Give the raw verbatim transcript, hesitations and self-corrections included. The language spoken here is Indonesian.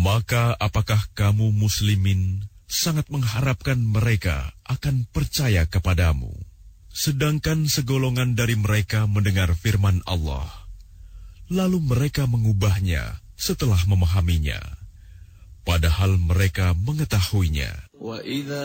Maka apakah kamu muslimin sangat mengharapkan mereka akan percaya kepadamu, sedangkan segolongan dari mereka mendengar firman Allah, lalu mereka mengubahnya setelah memahaminya, padahal mereka mengetahuinya.